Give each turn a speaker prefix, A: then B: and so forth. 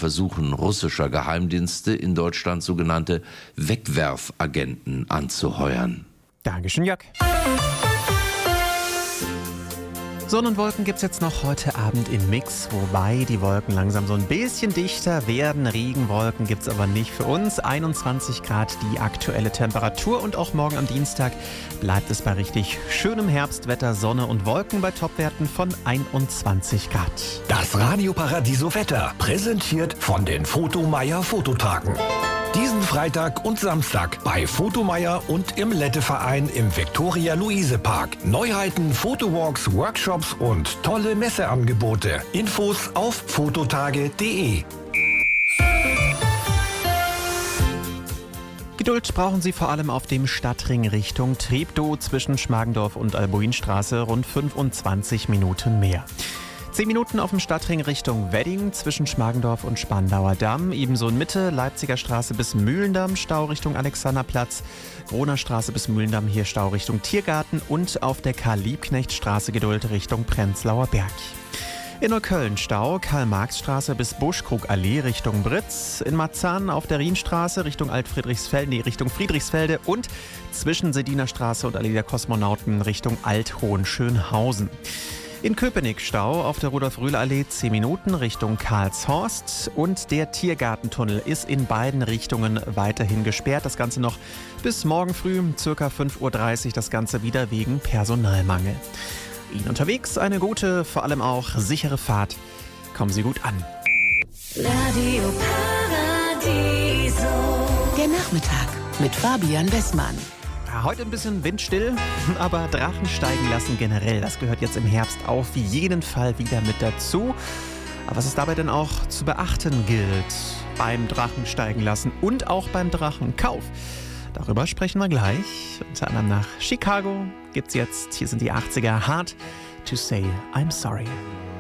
A: Versuchen russischer Geheimdienste in Deutschland sogenannte Wegwerfagenten anzuheuern.
B: Dankeschön, Jörg. Sonne und Wolken gibt es jetzt noch heute Abend im Mix, wobei die Wolken langsam so ein bisschen dichter werden. Regenwolken gibt es aber nicht für uns. 21 Grad die aktuelle Temperatur und auch morgen am Dienstag bleibt es bei richtig schönem Herbstwetter, Sonne und Wolken bei Topwerten von 21 Grad.
C: Das Radio Paradiso Wetter, präsentiert von den Photomeier Fototagen. Diesen Freitag und Samstag bei Photomeier und im Letteverein im Viktoria-Luise-Park. Neuheiten, Fotowalks, Workshops und tolle Messeangebote. Infos auf fototage.de.
B: Geduld brauchen Sie vor allem auf dem Stadtring Richtung Treptow zwischen Schmargendorf und Albuinstraße, rund 25 Minuten mehr. 10 Minuten auf dem Stadtring Richtung Wedding zwischen Schmargendorf und Spandauer Damm. Ebenso in Mitte, Leipziger Straße bis Mühlendamm, Stau Richtung Alexanderplatz. Groner Straße bis Mühlendamm, hier Stau Richtung Tiergarten. Und auf der Karl-Liebknecht-Straße Geduld Richtung Prenzlauer Berg. In Neukölln Stau, Karl-Marx-Straße bis Buschkrug-Allee Richtung Britz. In Marzahn auf der Rienstraße Richtung Richtung Friedrichsfelde. Und zwischen Sediner Straße und Allee der Kosmonauten Richtung Alt-Hohenschönhausen. In Köpenick Stau auf der Rudolf-Rühle-Allee 10 Minuten Richtung Karlshorst und der Tiergartentunnel ist in beiden Richtungen weiterhin gesperrt. Das Ganze noch bis morgen früh, ca. 5:30 Uhr, das Ganze wieder wegen Personalmangel. Ihnen unterwegs eine gute, vor allem auch sichere Fahrt. Kommen Sie gut an.
D: Radio Paradiso. Der Nachmittag mit Fabian Westmann.
B: Heute ein bisschen windstill, aber Drachen steigen lassen generell, das gehört jetzt im Herbst auf jeden Fall wieder mit dazu. Aber was es dabei denn auch zu beachten gilt beim Drachen steigen lassen und auch beim Drachenkauf, darüber sprechen wir gleich. Unter anderem nach Chicago gibt's jetzt, hier sind die 80er, Hard to Say I'm Sorry.